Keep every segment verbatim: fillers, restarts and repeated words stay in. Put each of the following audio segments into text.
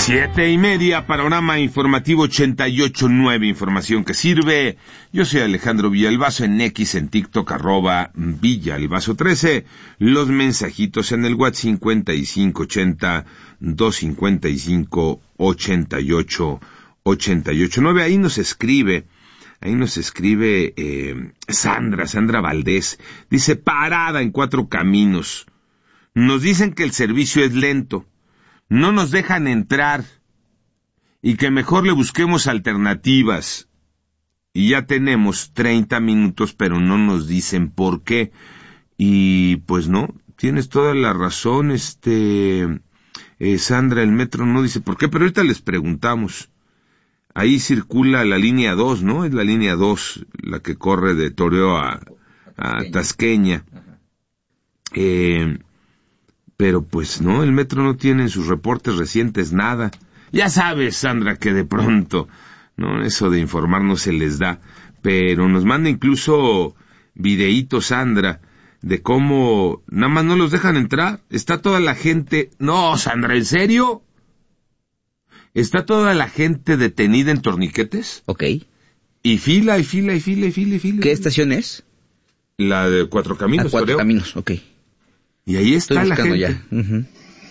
Siete y media, Panorama Informativo ochenta y ocho punto nueve, información que sirve. Yo soy Alejandro Villalbazo, en X, en TikTok, arroba Villalbazo trece. Los mensajitos en el WhatsApp cincuenta y cinco ochenta, doscientos cincuenta y cinco, ochenta y ocho, ochenta y ocho nueve. Ahí nos escribe, ahí nos escribe eh, Sandra, Sandra Valdés. Dice, parada en Cuatro Caminos. Nos dicen que el servicio es lento. No nos dejan entrar y que mejor le busquemos alternativas. Y ya tenemos treinta minutos, pero no nos dicen por qué. Y pues no, tienes toda la razón, este eh, Sandra, el metro no dice por qué, pero ahorita les preguntamos. Ahí circula la línea dos, ¿no? Es la línea dos, la que corre de Toreo a, a Tasqueña. Eh... Pero pues no, el metro no tiene en sus reportes recientes nada. Ya sabes, Sandra, que de pronto, no, eso de informar no se les da. Pero nos manda incluso videitos, Sandra, de cómo nada más no los dejan entrar. Está toda la gente... No, Sandra, ¿en serio? ¿Está toda la gente detenida en torniquetes? Ok. Y fila, y fila, y fila, y fila, y fila. ¿Qué estación es? La de Cuatro Caminos. A Cuatro creo. Caminos, ok. Y ahí está la gente. Ya. Uh-huh.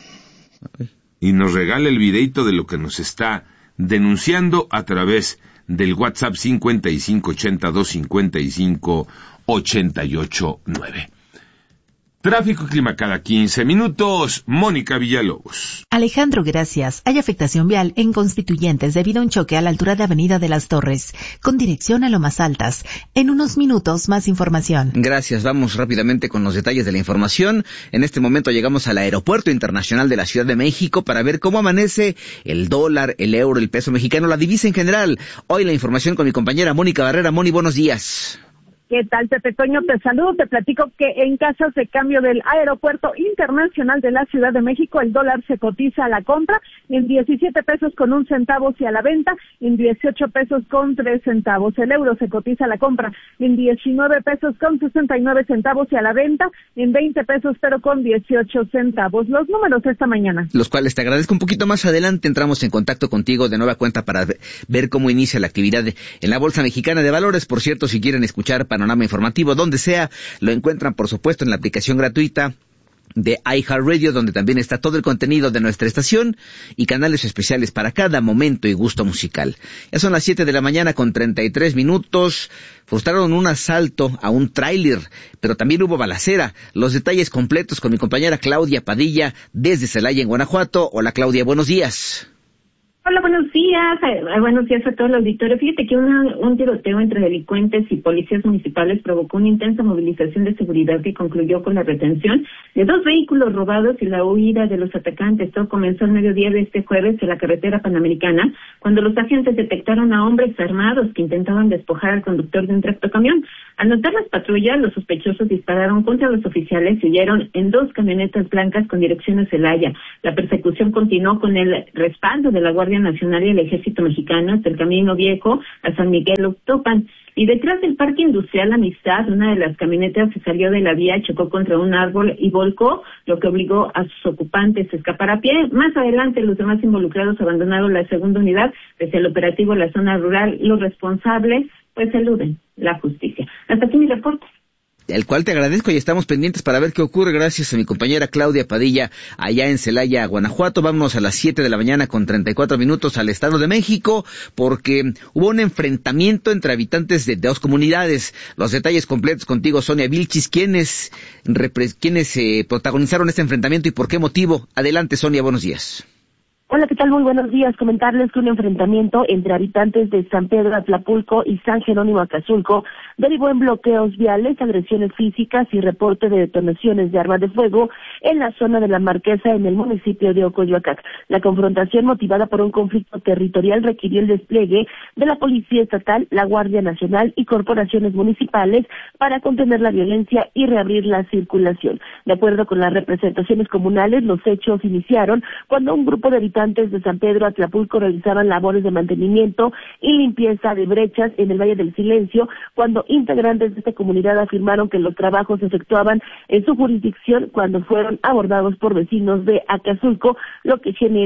Okay. Y nos regala el videito de lo que nos está denunciando a través del WhatsApp cincuenta y cinco ochenta, doscientos cincuenta y cinco, ochenta y ocho nueve. Tráfico y clima cada quince minutos. Mónica Villalobos. Alejandro, gracias. Hay afectación vial en Constituyentes debido a un choque a la altura de Avenida de las Torres, con dirección a Lomas Altas. En unos minutos, más información. Gracias. Vamos rápidamente con los detalles de la información. En este momento llegamos al Aeropuerto Internacional de la Ciudad de México para ver cómo amanece el dólar, el euro, el peso mexicano, la divisa en general. Hoy la información con mi compañera Mónica Barrera. Moni, buenos días. ¿Qué tal, Pepe Toño? Te saludo, te platico que en casas de cambio del Aeropuerto Internacional de la Ciudad de México, el dólar se cotiza a la compra en diecisiete pesos con un centavo y a la venta en dieciocho pesos con tres centavos. El euro se cotiza a la compra en diecinueve pesos con sesenta y nueve centavos y a la venta en veinte pesos pero con dieciocho centavos. Los números esta mañana. Los cuales te agradezco. Un poquito más adelante entramos en contacto contigo de nueva cuenta para ver cómo inicia la actividad en la Bolsa Mexicana de Valores. Por cierto, si quieren escuchar Panorama Informativo, donde sea, lo encuentran por supuesto en la aplicación gratuita de iHeartRadio, donde también está todo el contenido de nuestra estación y canales especiales para cada momento y gusto musical. Ya son las siete de la mañana con treinta y tres minutos. Frustraron un asalto a un tráiler, pero también hubo balacera. Los detalles completos con mi compañera Claudia Padilla desde Celaya, en Guanajuato. Hola, Claudia, buenos días. Hola, buenos días. Eh, buenos días a todo el auditorio. Fíjate que una, un tiroteo entre delincuentes y policías municipales provocó una intensa movilización de seguridad que concluyó con la retención de dos vehículos robados y la huida de los atacantes. Todo comenzó al mediodía de este jueves en la carretera panamericana, cuando los agentes detectaron a hombres armados que intentaban despojar al conductor de un tractocamión. Al notar las patrullas, los sospechosos dispararon contra los oficiales y huyeron en dos camionetas blancas con dirección a Celaya. La persecución continuó con el respaldo de la Guardia Nacional y el Ejército Mexicano hasta el Camino Viejo a San Miguel Octopan. Y detrás del Parque Industrial Amistad, una de las camionetas se salió de la vía, chocó contra un árbol y volcó, lo que obligó a sus ocupantes a escapar a pie. Más adelante, los demás involucrados abandonaron la segunda unidad. Desde el operativo en la zona rural, los responsables pues eluden la justicia. Hasta aquí mi reporte. El cual te agradezco y estamos pendientes para ver qué ocurre. Gracias a mi compañera Claudia Padilla allá en Celaya, Guanajuato. Vámonos a las siete de la mañana con treinta y cuatro minutos al Estado de México, porque hubo un enfrentamiento entre habitantes de dos comunidades. Los detalles completos contigo, Sonia Vilchis. ¿Quiénes, repre- quiénes eh, protagonizaron este enfrentamiento y por qué motivo? Adelante, Sonia, buenos días. Hola, ¿qué tal? Muy buenos días. Comentarles que un enfrentamiento entre habitantes de San Pedro Atlapulco y San Jerónimo Acazulco derivó en bloqueos viales, agresiones físicas y reporte de detonaciones de armas de fuego en la zona de La Marquesa, en el municipio de Ocoyoacac. La confrontación, motivada por un conflicto territorial, requirió el despliegue de la Policía Estatal, la Guardia Nacional y corporaciones municipales para contener la violencia y reabrir la circulación. De acuerdo con las representaciones comunales, los hechos iniciaron cuando un grupo de habitantes de San Pedro Atlapulco realizaban labores de mantenimiento y limpieza de brechas en el Valle del Silencio, cuando integrantes de esta comunidad afirmaron que los trabajos se efectuaban en su jurisdicción, cuando fueron abordados por vecinos de Acazulco, lo que generó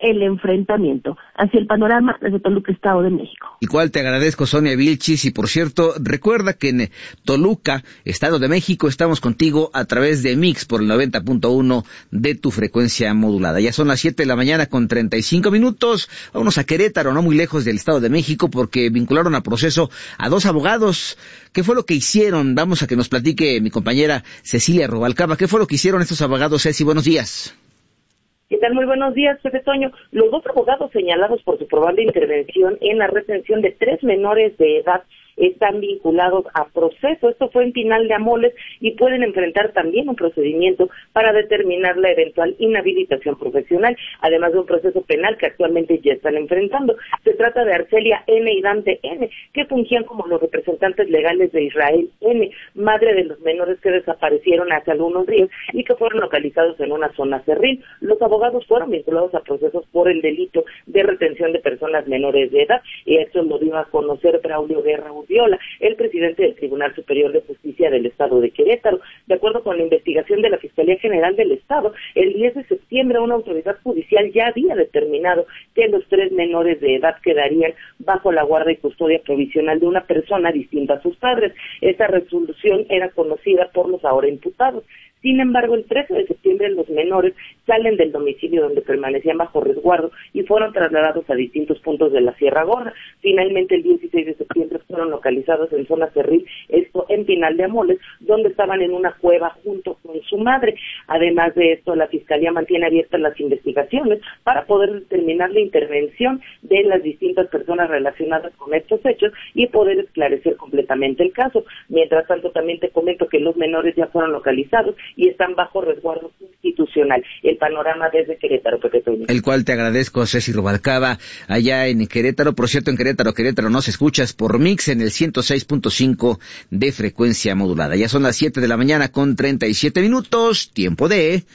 el enfrentamiento. Así el panorama desde Toluca, Estado de México. Igual te agradezco, Sonia Vilchis, y por cierto, recuerda que en Toluca, Estado de México, estamos contigo a través de Mix por el noventa punto uno de tu frecuencia modulada. Ya son las siete de la mañana con treinta y cinco minutos. Vámonos a Querétaro, no muy lejos del Estado de México, porque vincularon a proceso a dos abogados. ¿Qué fue lo que hicieron? Vamos a que nos platique mi compañera Cecilia Rubalcaba. ¿Qué fue lo que hicieron estos abogados, Ceci? Buenos días. ¿Qué tal? Muy buenos días, Pepe Toño. Los dos abogados señalados por su probable intervención en la retención de tres menores de edad están vinculados a proceso. Esto fue en Pinal de Amoles y pueden enfrentar también un procedimiento para determinar la eventual inhabilitación profesional, además de un proceso penal que actualmente ya están enfrentando. Se trata de Arcelia N. y Dante N., que fungían como los representantes legales de Israel N., madre de los menores que desaparecieron hace algunos días y que fueron localizados en una zona cerril. Los abogados fueron vinculados a procesos por el delito de retención de personas menores de edad, y esto lo dio a conocer Braulio Guerra Viola, el presidente del Tribunal Superior de Justicia del Estado de Querétaro. De acuerdo con la investigación de la Fiscalía General del Estado, el diez de septiembre una autoridad judicial ya había determinado que los tres menores de edad quedarían bajo la guardia y custodia provisional de una persona distinta a sus padres. Esta resolución era conocida por los ahora imputados. Sin embargo, el trece de septiembre los menores salen del domicilio donde permanecían bajo resguardo y fueron trasladados a distintos puntos de la Sierra Gorda. Finalmente, el dieciséis de septiembre fueron localizados en zona cerril, esto en Pinal de Amoles, donde estaban en una cueva junto con su madre. Además de esto, la Fiscalía mantiene abiertas las investigaciones para poder determinar la intervención de las distintas personas relacionadas con estos hechos y poder esclarecer completamente el caso. Mientras tanto, también te comento que los menores ya fueron localizados y están bajo resguardo institucional. El panorama desde Querétaro, Pepe Toño. El cual te agradezco, Ceci Rubalcaba, allá en Querétaro. Por cierto, en Querétaro, Querétaro nos escuchas por Mix en el ciento seis punto cinco de frecuencia modulada. Ya son las siete de la mañana con treinta y siete minutos, tiempo de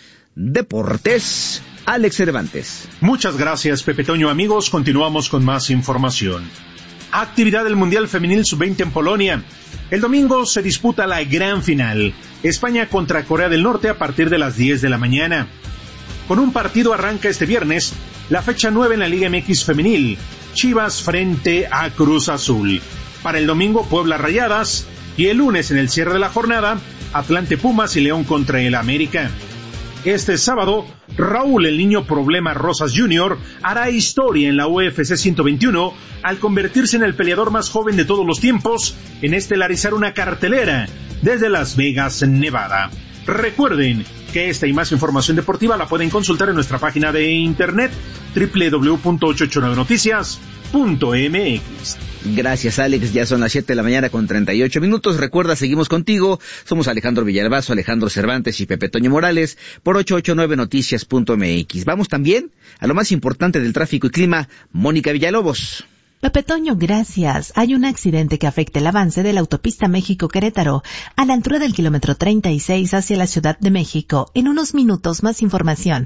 Deportes. Alex Cervantes. Muchas gracias, Pepe Toño. Amigos, continuamos con más información. Actividad del Mundial Femenil sub veinte en Polonia. El domingo se disputa la gran final. España contra Corea del Norte a partir de las diez de la mañana. Con un partido arranca este viernes la fecha nueve en la Liga M X Femenil. Chivas frente a Cruz Azul. Para el domingo, Puebla Rayadas. Y el lunes, en el cierre de la jornada, Atlante Pumas y León contra el América. Este sábado, Raúl el Niño Problema Rosas junior hará historia en la U F C ciento veintiuno al convertirse en el peleador más joven de todos los tiempos en estelarizar una cartelera desde Las Vegas, Nevada. Recuerden que esta y más información deportiva la pueden consultar en nuestra página de internet doble u doble u doble u punto ochocientos ochenta y nueve noticias punto m x. Gracias, Alex. Ya son las siete de la mañana con treinta y ocho minutos. Recuerda, seguimos contigo. Somos Alejandro Villalbazo, Alejandro Cervantes y Pepe Toño Morales por ochocientos ochenta y nueve noticias punto m x. Vamos también a lo más importante del tráfico y clima. Mónica Villalobos. Pepe Toño, gracias. Hay un accidente que afecta el avance de la autopista México-Querétaro a la altura del kilómetro treinta y seis hacia la Ciudad de México. En unos minutos más información.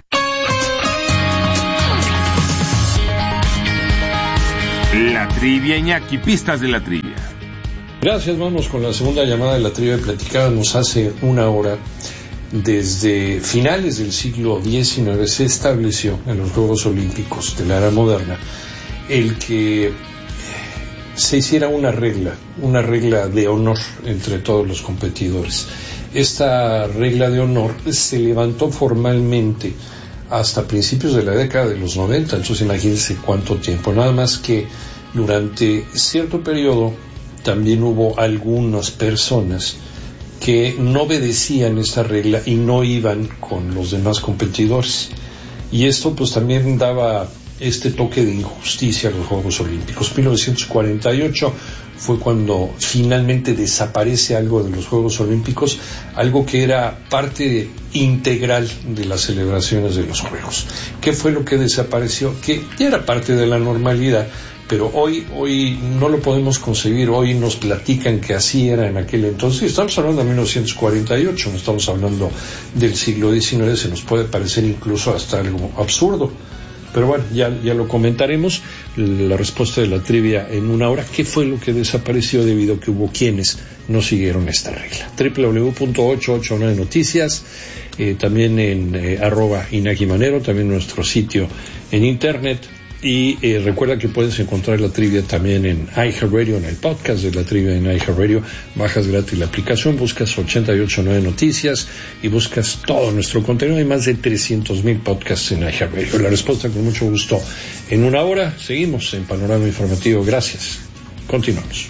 La trivia, Iñaki, pistas de la trivia. Gracias, vamos con la segunda llamada de la trivia. Platicábamos hace una hora. Desde finales del siglo diecinueve se estableció en los Juegos Olímpicos de la era moderna el que se hiciera una regla, una regla de honor entre todos los competidores. Esta regla de honor se levantó formalmente hasta principios de la década de los noventa, entonces imagínense cuánto tiempo. Nada más que durante cierto periodo también hubo algunas personas que no obedecían esta regla y no iban con los demás competidores. Y esto pues también daba este toque de injusticia a los Juegos Olímpicos. mil novecientos cuarenta y ocho fue cuando finalmente desaparece algo de los Juegos Olímpicos, algo que era parte integral de las celebraciones de los Juegos. ¿Qué fue lo que desapareció? Que ya era parte de la normalidad, pero hoy, hoy no lo podemos concebir. Hoy nos platican que así era en aquel entonces. Estamos hablando de mil novecientos cuarenta y ocho, no estamos hablando del siglo diecinueve, se nos puede parecer incluso hasta algo absurdo. Pero bueno, ya, ya lo comentaremos, la respuesta de la trivia en una hora. ¿Qué fue lo que desapareció debido a que hubo quienes no siguieron esta regla? doble u doble u doble u punto ochocientos ochenta y nueve Noticias, eh, también en eh, arroba Inaki Manero, también nuestro sitio en internet. Y eh, recuerda que puedes encontrar la trivia también en iHeartRadio, en el podcast de la trivia en iHeartRadio. Bajas gratis la aplicación, buscas ochenta y ocho nueve Noticias y buscas todo nuestro contenido. Hay más de trescientos mil podcasts en iHeartRadio. La respuesta con mucho gusto en una hora. Seguimos en Panorama Informativo. Gracias. Continuamos.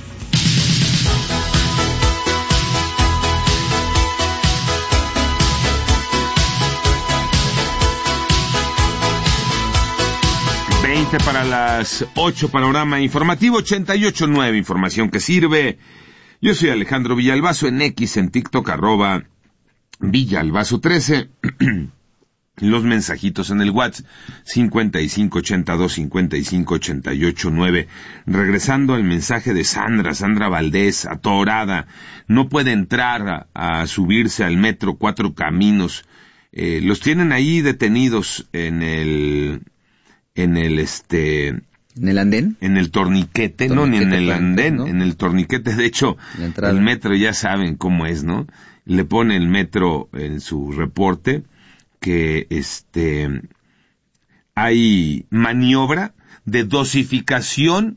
Para las ocho, Panorama Informativo, ochenta y ocho nueve, información que sirve. Yo soy Alejandro Villalbazo, en X, en TikTok, arroba Villalbazo trece. Los mensajitos en el WhatsApp, cincuenta y cinco ochenta y dos cincuenta y cinco ochenta y ocho nueve. Regresando al mensaje de Sandra, Sandra Valdés, atorada, no puede entrar a, a subirse al metro Cuatro Caminos. Eh, los tienen ahí detenidos en el... en el este en el andén, en el torniquete, torniquete no ni en el andén, ¿no? En el torniquete. De hecho, el metro ya saben cómo es, ¿no? Le pone el metro en su reporte que este hay maniobra de dosificación,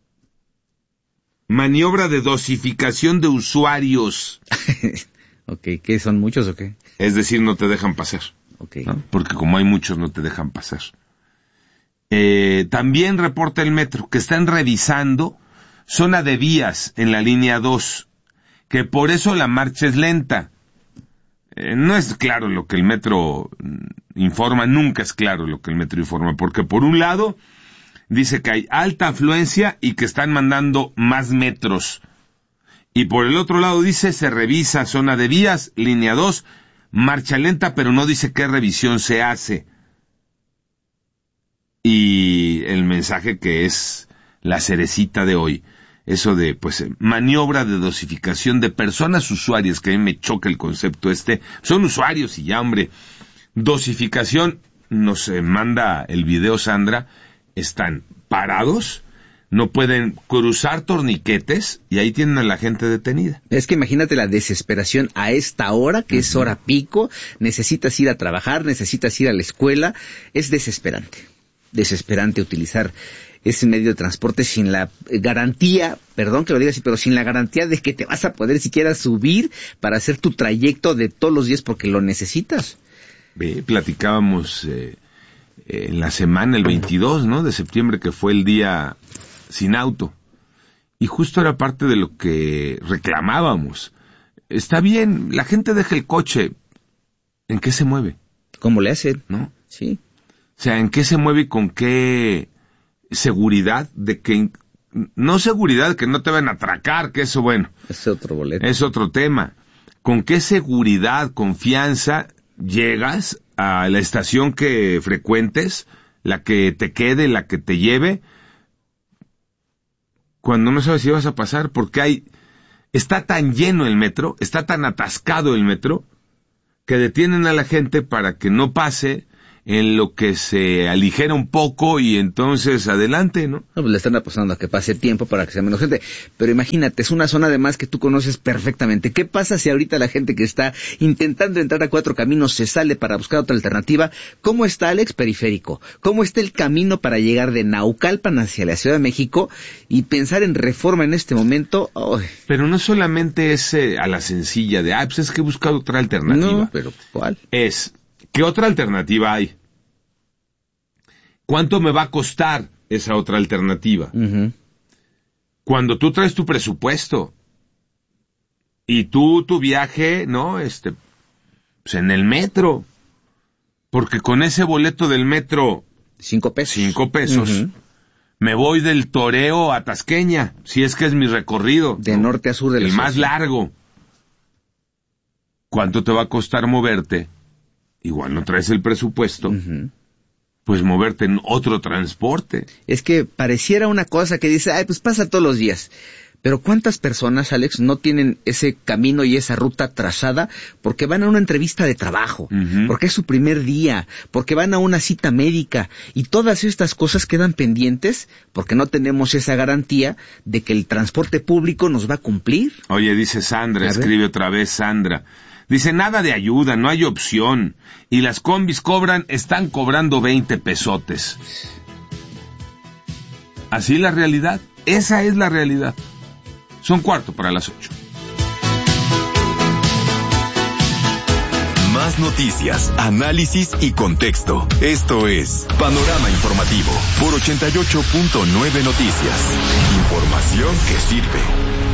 maniobra de dosificación de usuarios. Okay, ¿qué son muchos o qué? Es decir, no te dejan pasar. Okay. ¿No? Porque como hay muchos no te dejan pasar. Eh, también reporta el metro que están revisando zona de vías en la línea dos, que por eso la marcha es lenta. Eh, no es claro lo que el metro informa, nunca es claro lo que el metro informa, porque por un lado dice que hay alta afluencia y que están mandando más metros, y por el otro lado dice se revisa zona de vías, línea dos, marcha lenta, pero no dice qué revisión se hace. Y el mensaje que es la cerecita de hoy, eso de, pues, maniobra de dosificación de personas usuarias, que a mí me choca el concepto este, son usuarios y ya, hombre, dosificación, nos eh, manda el video Sandra, están parados, no pueden cruzar torniquetes y ahí tienen a la gente detenida. Es que imagínate la desesperación a esta hora, que uh-huh. es hora pico, necesitas ir a trabajar, necesitas ir a la escuela, es desesperante. Desesperante utilizar ese medio de transporte sin la garantía, perdón que lo diga así, pero sin la garantía de que te vas a poder siquiera subir para hacer tu trayecto de todos los días porque lo necesitas. Ve, platicábamos eh, en la semana, el veintidós, ¿no?, de septiembre, que fue el día sin auto. Y justo era parte de lo que reclamábamos. Está bien, la gente deja el coche. ¿En qué se mueve? ¿Cómo le hacen? ¿No? Sí. O sea, ¿en qué se mueve y con qué seguridad? De que, no seguridad, que no te van a atracar, que eso, bueno. Es otro boleto. Es otro tema. ¿Con qué seguridad, confianza llegas a la estación que frecuentes, la que te quede, la que te lleve, cuando no sabes si vas a pasar? Porque hay, está tan lleno el metro, está tan atascado el metro, que detienen a la gente para que no pase, en lo que se aligera un poco y entonces adelante, ¿no? No, pues le están apostando a que pase tiempo para que sea menos gente. Pero imagínate, es una zona además que tú conoces perfectamente. ¿Qué pasa si ahorita la gente que está intentando entrar a Cuatro Caminos se sale para buscar otra alternativa? ¿Cómo está, Alex, periférico? ¿Cómo está el camino para llegar de Naucalpan hacia la Ciudad de México? Y pensar en Reforma en este momento... Oh. Pero no solamente es eh, a la sencilla de, ah, pues es que he buscado otra alternativa. No, pero ¿cuál? Es... ¿qué otra alternativa hay? ¿Cuánto me va a costar esa otra alternativa? Uh-huh. Cuando tú traes tu presupuesto y tú tu viaje, ¿no? Este, pues en el metro, porque con ese boleto del metro, cinco pesos, cinco pesos, uh-huh. me voy del Toreo a Tasqueña, si es que es mi recorrido, de ¿no? norte a sur del el más largo. ¿Cuánto te va a costar moverte? Igual no traes el presupuesto, uh-huh. pues moverte en otro transporte. Es que pareciera una cosa que dice, ay, pues pasa todos los días. Pero ¿cuántas personas, Alex, no tienen ese camino y esa ruta trazada porque van a una entrevista de trabajo, uh-huh. porque es su primer día, porque van a una cita médica, y todas estas cosas quedan pendientes porque no tenemos esa garantía de que el transporte público nos va a cumplir? Oye, dice Sandra, escribe otra vez Sandra. Dice, nada de ayuda, no hay opción. Y las combis cobran, están cobrando veinte pesotes. Así la realidad. Esa es la realidad. Son cuarto para las ocho. Más noticias, análisis y contexto. Esto es Panorama Informativo por ochenta y ocho punto nueve Noticias. Información que sirve.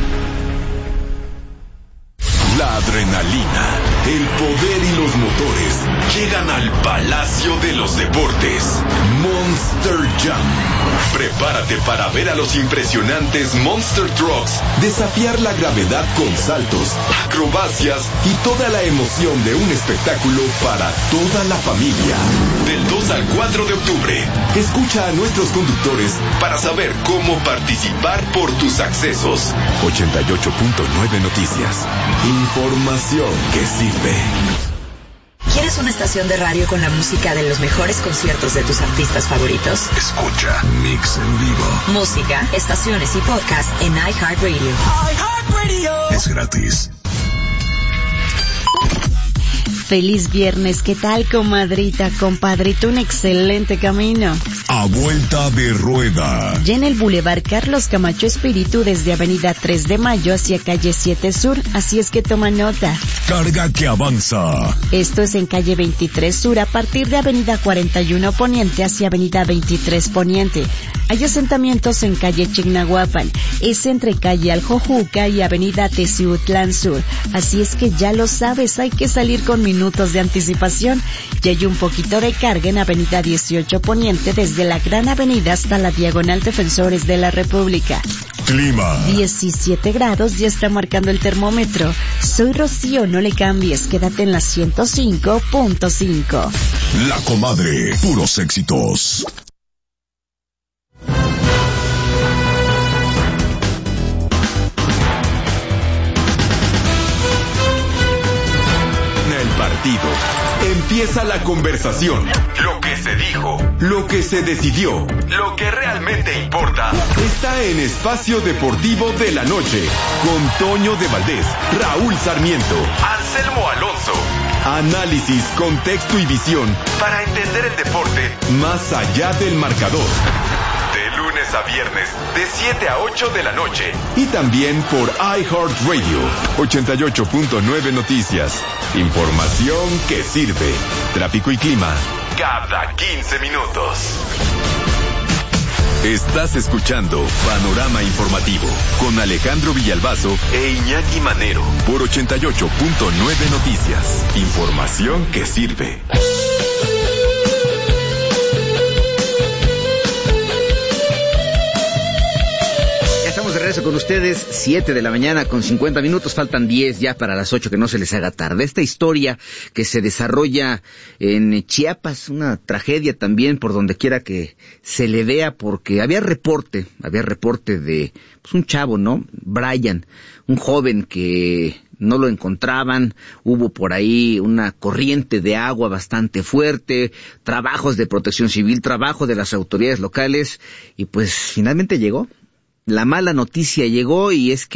La adrenalina, el poder y los motores llegan al Palacio de los Deportes. Monster Jam. Prepárate para ver a los impresionantes Monster Trucks desafiar la gravedad con saltos, acrobacias y toda la emoción de un espectáculo para toda la familia. Del dos al cuatro de octubre, escucha a nuestros conductores para saber cómo participar por tus accesos. ochenta y ocho punto nueve Noticias. Información que sirve. ¿Quieres una estación de radio con la música de los mejores conciertos de tus artistas favoritos? Escucha Mix en Vivo. Música, estaciones y podcast en iHeartRadio. iHeartRadio. Es gratis. Feliz viernes, ¿qué tal, comadrita, compadrito? Un excelente camino. A vuelta de rueda. Ya en el Boulevard Carlos Camacho Espíritu desde Avenida tres de Mayo hacia Calle siete Sur, así es que toma nota. Carga que avanza. Esto es en Calle veintitrés Sur a partir de Avenida cuarenta y uno Poniente hacia Avenida veintitrés Poniente. Hay asentamientos en Calle Chignahuapan, es entre Calle Aljojuca y Avenida Teciutlán Sur, así es que ya lo sabes, hay que salir con minutos de anticipación. Y hay un poquito de carga en Avenida dieciocho Poniente desde la Gran Avenida hasta la Diagonal Defensores de la República. Clima. diecisiete grados, ya está marcando el termómetro. Soy Rocío, no le cambies, quédate en la ciento cinco punto cinco. La Comadre, puros éxitos. Partido. Empieza la conversación. Lo que se dijo, lo que se decidió, lo que realmente importa, está en Espacio Deportivo de la Noche, con Toño de Valdés, Raúl Sarmiento, Anselmo Alonso. Análisis, contexto y visión para entender el deporte más allá del marcador. De lunes a viernes, de siete a ocho de la noche. Y también por iHeartRadio, ochenta y ocho punto nueve Noticias. Información que sirve. Tráfico y clima cada quince minutos. Estás escuchando Panorama Informativo con Alejandro Villalbazo e Iñaki Manero por ochenta y ocho punto nueve Noticias. Información que sirve. Estamos de regreso con ustedes, siete de la mañana con cincuenta minutos, faltan diez ya para las ocho, que no se les haga tarde. Esta historia que se desarrolla en Chiapas, una tragedia también por donde quiera que se le vea, porque había reporte, había reporte de pues, un chavo, ¿no? Brian, un joven que no lo encontraban, hubo por ahí una corriente de agua bastante fuerte, trabajos de protección civil, trabajo de las autoridades locales, y pues finalmente llegó. La mala noticia llegó, y es que